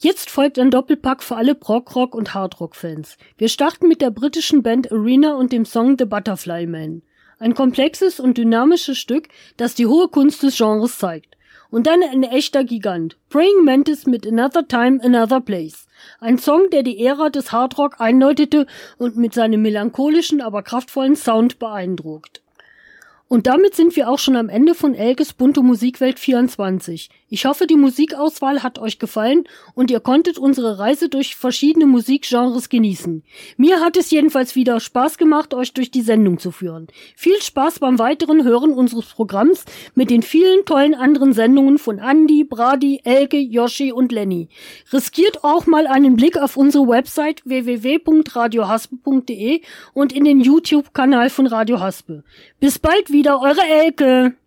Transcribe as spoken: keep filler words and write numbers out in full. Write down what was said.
Jetzt folgt ein Doppelpack für alle Prog-Rock- und Hardrock-Fans. Wir starten mit der britischen Band Arena und dem Song The Butterfly Man. Ein komplexes und dynamisches Stück, das die hohe Kunst des Genres zeigt. Und dann ein echter Gigant. Praying Mantis mit Another Time, Another Place. Ein Song, der die Ära des Hardrock einläutete und mit seinem melancholischen, aber kraftvollen Sound beeindruckt. Und damit sind wir auch schon am Ende von Elkes bunte Musikwelt vierundzwanzig. Ich hoffe, die Musikauswahl hat euch gefallen und ihr konntet unsere Reise durch verschiedene Musikgenres genießen. Mir hat es jedenfalls wieder Spaß gemacht, euch durch die Sendung zu führen. Viel Spaß beim weiteren Hören unseres Programms mit den vielen tollen anderen Sendungen von Andi, Brady, Elke, Yoshi und Lenny. Riskiert auch mal einen Blick auf unsere Website w w w punkt radio haspe punkt de und in den YouTube-Kanal von Radio Haspe. Bis bald wieder, eure Elke!